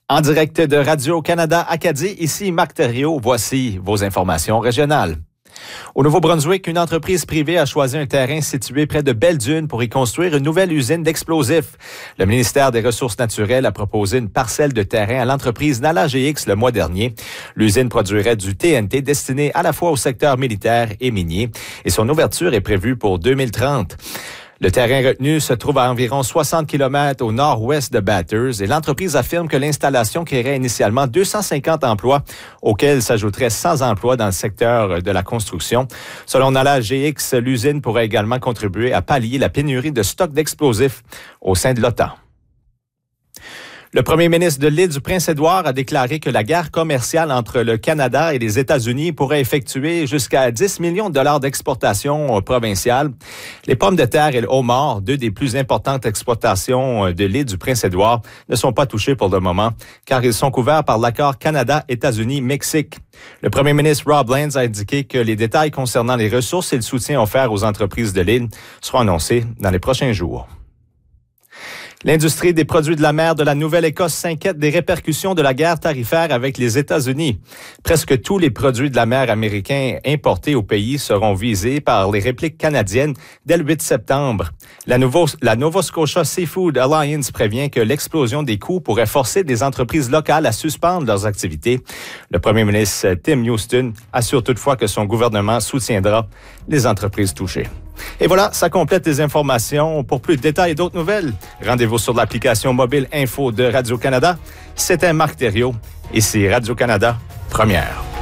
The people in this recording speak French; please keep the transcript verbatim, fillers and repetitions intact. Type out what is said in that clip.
En direct de Radio-Canada Acadie, ici Marc Thériault. Voici vos informations régionales. Au Nouveau-Brunswick, une entreprise privée a choisi un terrain situé près de Belle-Dune pour y construire une nouvelle usine d'explosifs. Le ministère des Ressources naturelles a proposé une parcelle de terrain à l'entreprise Nala G X le mois dernier. L'usine produirait du T N T destiné à la fois au secteur militaire et minier et son ouverture est prévue pour deux mille trente. Le terrain retenu se trouve à environ soixante kilomètres au nord-ouest de Bathurst et l'entreprise affirme que l'installation créerait initialement deux cent cinquante emplois, auxquels s'ajouteraient cent emplois dans le secteur de la construction. Selon Nala G X, l'usine pourrait également contribuer à pallier la pénurie de stocks d'explosifs au sein de l'OTAN. Le premier ministre de l'île du Prince-Édouard a déclaré que la guerre commerciale entre le Canada et les États-Unis pourrait effectuer jusqu'à dix millions de dollars d'exportation provinciale. Les pommes de terre et le homard, deux des plus importantes exportations de l'île du Prince-Édouard, ne sont pas touchés pour le moment, car ils sont couverts par l'accord Canada-États-Unis-Mexique. Le premier ministre Rob Lanes a indiqué que les détails concernant les ressources et le soutien offert aux entreprises de l'île seront annoncés dans les prochains jours. L'industrie des produits de la mer de la Nouvelle-Écosse s'inquiète des répercussions de la guerre tarifaire avec les États-Unis. Presque tous les produits de la mer américains importés au pays seront visés par les répliques canadiennes dès le huit septembre. La, Nouveau, la Nova Scotia Seafood Alliance prévient que l'explosion des coûts pourrait forcer des entreprises locales à suspendre leurs activités. Le premier ministre Tim Houston assure toutefois que son gouvernement soutiendra les entreprises touchées. Et voilà, ça complète les informations. Pour plus de détails et d'autres nouvelles, rendez-vous sur l'application mobile Info de Radio-Canada. C'était Marc Thériault, ici Radio-Canada, première.